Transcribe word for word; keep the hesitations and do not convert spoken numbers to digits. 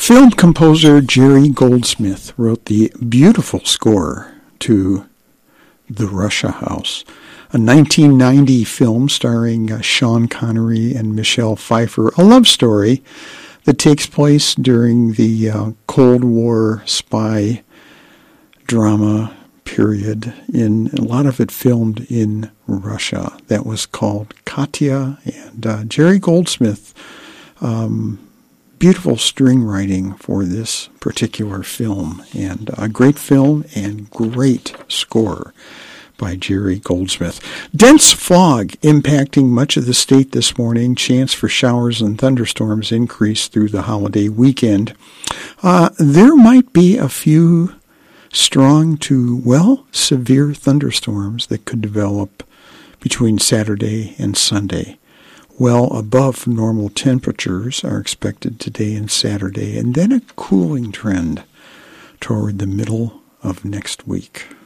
Film composer Jerry Goldsmith wrote the beautiful score to The Russia House, a nineteen ninety film starring uh, Sean Connery and Michelle Pfeiffer, a love story that takes place during the uh, Cold War spy drama period, in a lot of it filmed in Russia. That was called Katya, and uh, Jerry Goldsmith, um, beautiful string writing for this particular film, and a great film and great score by Jerry Goldsmith. Dense fog impacting much of the state this morning. Chance for showers and thunderstorms increased through the holiday weekend. Uh, there might be a few strong to, well, severe thunderstorms that could develop between Saturday and Sunday. Well above normal temperatures are expected today and Saturday, and then a cooling trend toward the middle of next week.